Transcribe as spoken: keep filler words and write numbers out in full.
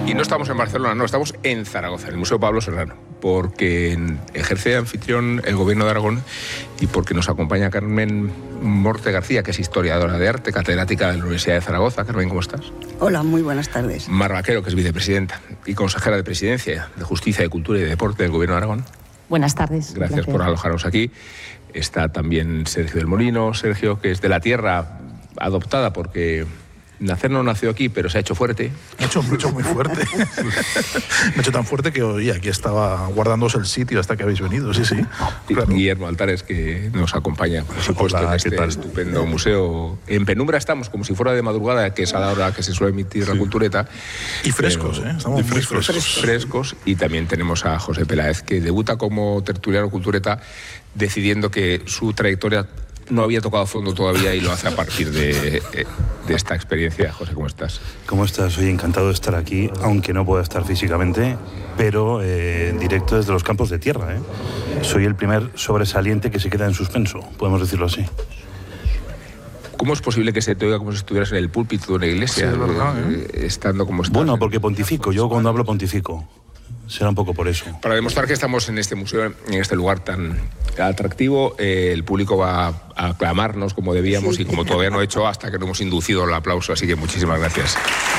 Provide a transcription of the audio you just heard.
Y no estamos en Barcelona, no, estamos en Zaragoza, en el Museo Pablo Serrano, porque ejerce de anfitrión el Gobierno de Aragón y porque nos acompaña Carmen Morte García, que es historiadora de arte, catedrática de la Universidad de Zaragoza. Carmen, ¿cómo estás? Hola, muy buenas tardes. Mar Vaquero, que es vicepresidenta y consejera de Presidencia, de Justicia, de Cultura y de Deporte del Gobierno de Aragón. Buenas tardes. Gracias por alojaros aquí. Está también Sergio del Molino, Sergio, que es de la tierra adoptada porque... nacer no nació aquí, pero se ha hecho fuerte. Me ha hecho mucho, muy fuerte. Me ha hecho tan fuerte que hoy aquí estaba guardándose el sitio hasta que habéis venido, sí, sí. Claro. Guillermo Altares, que nos acompaña, por supuesto, Hola, en este tal? estupendo museo. En penumbra estamos, como si fuera de madrugada, que es a la hora que se suele emitir sí. la cultureta. Y frescos, pero, ¿eh? Estamos muy frescos. frescos. Frescos. Y también tenemos a José Peláez, que debuta como tertuliano cultureta, decidiendo que su trayectoria no había tocado fondo todavía y lo hace a partir de, de esta experiencia. José, ¿cómo estás? ¿Cómo estás? Soy encantado de estar aquí, aunque no pueda estar físicamente, pero eh, en directo desde los campos de tierra. ¿eh? Soy el primer sobresaliente que se queda en suspenso, podemos decirlo así. ¿Cómo es posible que se te oiga como si estuvieras en el púlpito de una iglesia, sí, es verdad, ¿eh? estando como estás? Bueno, porque pontifico. Yo cuando hablo pontifico. Será un poco por eso. Para demostrar que estamos en este museo, en este lugar tan atractivo, eh, el público va a aclamarnos como debíamos sí. y como todavía no he hecho hasta que no hemos inducido el aplauso, así que muchísimas gracias.